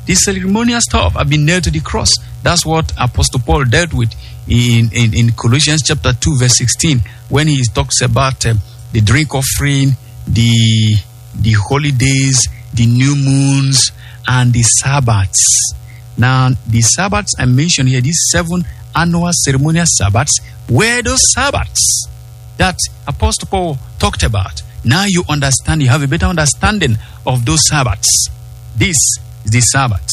the ceremonial stuff have been nailed to the cross. That's what Apostle Paul dealt with in Colossians chapter 2 verse 16, when he talks about the drink offering, the holidays, the new moons, and the Sabbaths. Now, the Sabbaths I mentioned here, these 7 annual ceremonial Sabbaths, were those Sabbaths that Apostle Paul talked about. Now you understand, you have a better understanding of those Sabbaths. This is the Sabbath,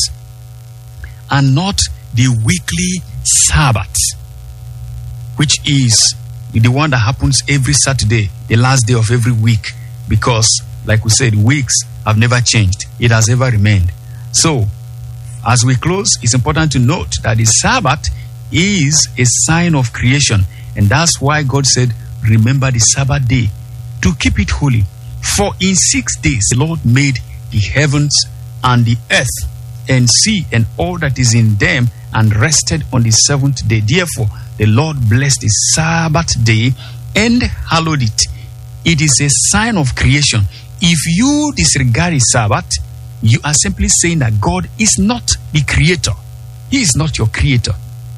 and not the weekly Sabbath, which is the one that happens every Saturday, the last day of every week, because, like we said, weeks have never changed. It has ever remained. So, as we close, it's important to note that the Sabbath is a sign of creation, and that's why God said, remember the Sabbath day to keep it holy. For in 6 days the Lord made the heavens and the earth and sea and all that is in them, and rested on the 7th day. Therefore the Lord blessed the Sabbath day and hallowed it. It is a sign of creation. If you disregard the Sabbath, you are simply saying that God is not the creator. He is not your creator.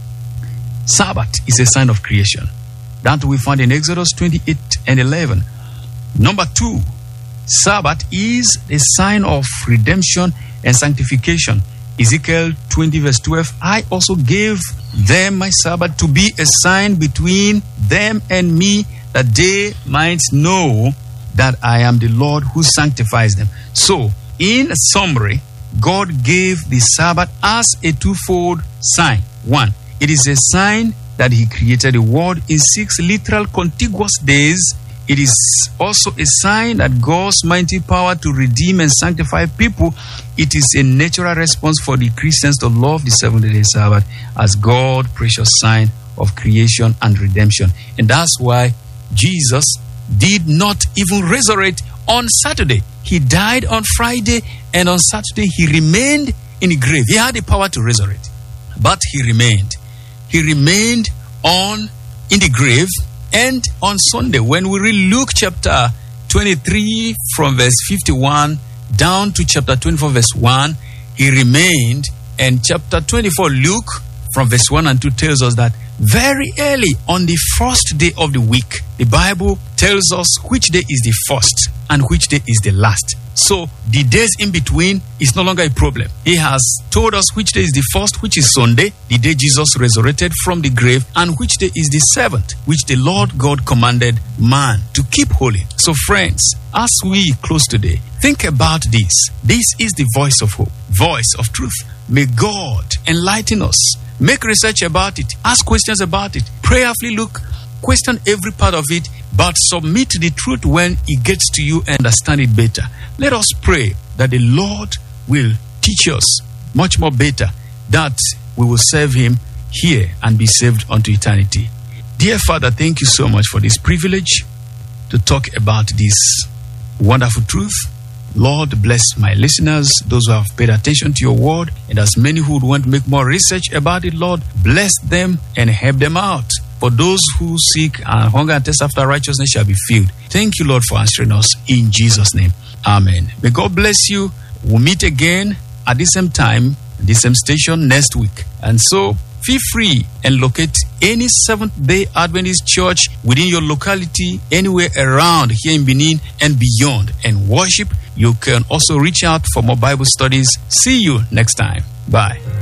Sabbath is a sign of creation. That we find in Exodus 28 and 11. Number 2, Sabbath is a sign of redemption and sanctification. Ezekiel 20 verse 12, I also gave them my Sabbath to be a sign between them and me, that they might know that I am the Lord who sanctifies them. So, in summary, God gave the Sabbath as a twofold sign. 1, it is a sign that He created the world in 6 literal contiguous days. It is also a sign that God's mighty power to redeem and sanctify people. It is a natural response for the Christians to love the 7th-day Sabbath as God's precious sign of creation and redemption. And that's why Jesus did not even resurrect on Saturday. He died on Friday, and on Saturday He remained in the grave. He had the power to resurrect, but He remained. He remained in the grave. And on Sunday, when we read Luke chapter 23 from verse 51 down to chapter 24 verse 1, He remained. And chapter 24, Luke, from verse 1 and 2 tells us that very early on the first day of the week, the Bible tells us which day is the first and which day is the last. So the days in between is no longer a problem. He has told us which day is the first, which is Sunday, the day Jesus resurrected from the grave, and which day is the 7th, which the Lord God commanded man to keep holy. So friends, as we close today, think about this. This is the voice of hope, voice of truth. May God enlighten us. Make research about it. Ask questions about it. Prayerfully look, question every part of it, but submit the truth when it gets to you and understand it better. Let us pray that the Lord will teach us much more better, that we will serve Him here and be saved unto eternity. Dear Father, thank you so much for this privilege to talk about this wonderful truth. Lord, bless my listeners, those who have paid attention to your word, and as many who would want to make more research about it, Lord, bless them and help them out. For those who seek and hunger and thirst after righteousness shall be filled. Thank you, Lord, for answering us in Jesus' name. Amen. May God bless you. We'll meet again at the same time, the same station next week. And so, feel free and locate any Seventh-day Adventist church within your locality, anywhere around here in Benin and beyond, and worship. You can also reach out for more Bible studies. See you next time. Bye.